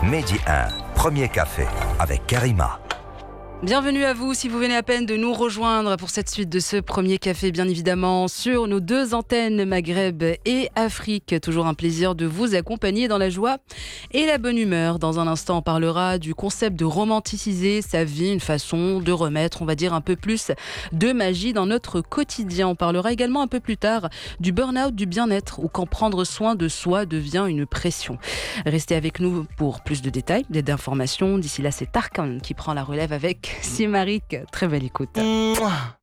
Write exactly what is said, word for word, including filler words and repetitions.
Mehdi un, premier café avec Karima. Bienvenue à vous si vous venez à peine de nous rejoindre pour cette suite de ce premier café, bien évidemment, sur nos deux antennes Maghreb et Afrique. Toujours un plaisir de vous accompagner dans la joie et la bonne humeur. Dans un instant, on parlera du concept de romanticiser sa vie, une façon de remettre, on va dire, un peu plus de magie dans notre quotidien. On parlera également un peu plus tard du burn-out, du bien-être, ou quand prendre soin de soi devient une pression. Restez avec nous pour plus de détails, d'informations. D'ici là, c'est Tarkan qui prend la relève avec Simarik. Très belle écoute. Mouah.